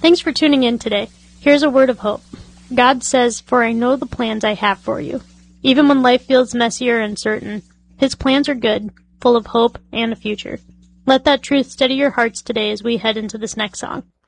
Thanks for tuning in today. Here's a word of hope. God says, "For I know the plans I have for you." Even when life feels messy or uncertain, His plans are good, full of hope and a future. Let that truth steady your hearts today as we head into this next song.